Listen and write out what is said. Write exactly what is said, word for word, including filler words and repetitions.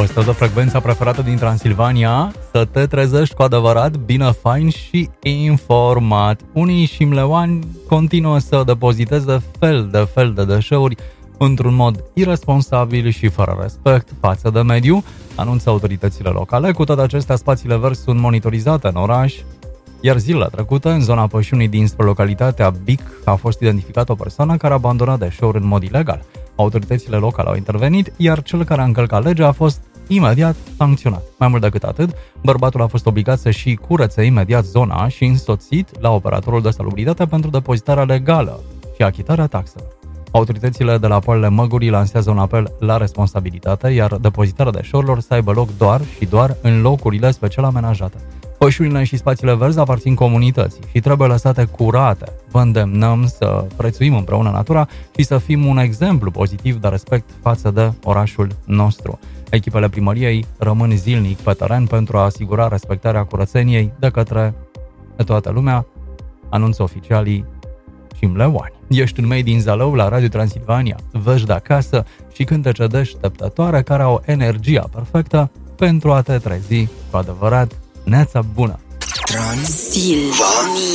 Postez de frecvența preferată din Transilvania, să te trezești cu adevărat bine, fain și informat. Unii șimleoani continuă să depoziteze fel de fel de deșeuri într-un mod irresponsabil și fără respect față de mediu, anunță autoritățile locale. Cu toate acestea, spațiile verzi sunt monitorizate în oraș, iar zilele trecute, în zona Pășunii dinspre localitatea Bic, a fost identificată o persoană care abandona deșeuri în mod ilegal. Autoritățile locale au intervenit, iar cel care a încălcat legea a fost imediat sancționat. Mai mult decât atât, bărbatul a fost obligat să și curețe imediat zona și însoțit la operatorul de salubritate pentru depozitarea legală și achitarea taxelor. Autoritățile de la Poalele Măgurii lansează un apel la responsabilitate, iar depozitarea deșeurilor să aibă loc doar și doar în locurile special amenajate. Pășunile și spațiile verzi aparțin comunității și trebuie lăsate curate. Vă îndemnăm să prețuim împreună natura și să fim un exemplu pozitiv de respect față de orașul nostru. Echipele primăriei rămân zilnic pe teren pentru a asigura respectarea curățeniei de către toată lumea, anunță oficialii șimleoani. Ești în Made in Zalău la Radio Transilvania, vești de acasă și cântece deșteptătoare care au energia perfectă pentru a te trezi cu adevărat neața bună. Transilvania.